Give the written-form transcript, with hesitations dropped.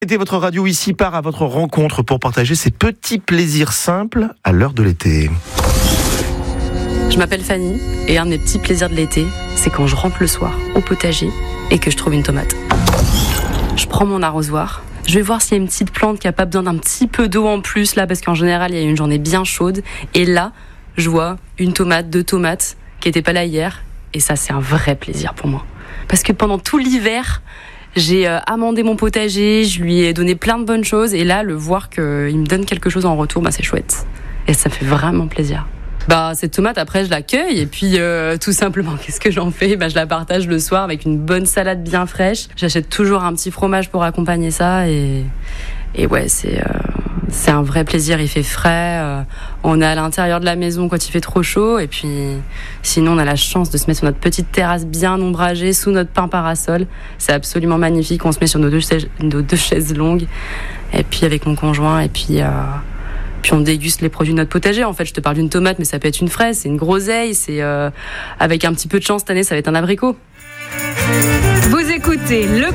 Mettez votre radio ici, part à votre rencontre pour partager ces petits plaisirs simples à l'heure de l'été. Je m'appelle Fanny et un de mes petits plaisirs de l'été, c'est quand je rentre le soir au potager et que je trouve une tomate. Je prends mon arrosoir, je vais voir s'il y a une petite plante qui a pas besoin d'un petit peu d'eau en plus là, parce qu'en général il y a une journée bien chaude, et là je vois une tomate, 2 tomates qui n'étaient pas là hier, et ça c'est un vrai plaisir pour moi. Parce que pendant tout l'hiver, j'ai amendé mon potager, je lui ai donné plein de bonnes choses, et là le voir qu'il me donne quelque chose en retour, c'est chouette. Et ça fait vraiment plaisir. Cette tomate, après, je la cueille et puis tout simplement, qu'est-ce que j'en fais ? Je la partage le soir avec une bonne salade bien fraîche. J'achète toujours un petit fromage pour accompagner ça et ouais, c'est un vrai plaisir. Il fait frais, on est à l'intérieur de la maison quand il fait trop chaud, et puis sinon on a la chance de se mettre sur notre petite terrasse bien ombragée sous notre pin parasol. C'est absolument magnifique. On se met sur nos deux chaises longues et puis avec mon conjoint et puis on déguste les produits de notre potager. En fait, je te parle d'une tomate, mais ça peut être une fraise, c'est une groseille, c'est avec un petit peu de chance cette année, ça va être un abricot. Vous écoutez le